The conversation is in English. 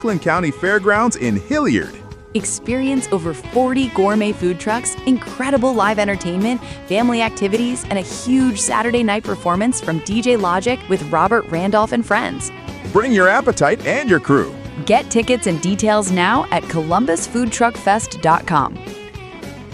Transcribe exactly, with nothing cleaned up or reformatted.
Franklin County Fairgrounds in Hilliard. Experience over forty gourmet food trucks, incredible live entertainment, family activities, and a huge Saturday night performance from D J Logic with Robert Randolph and friends. Bring your appetite and your crew. Get tickets and details now at columbus food truck fest dot com.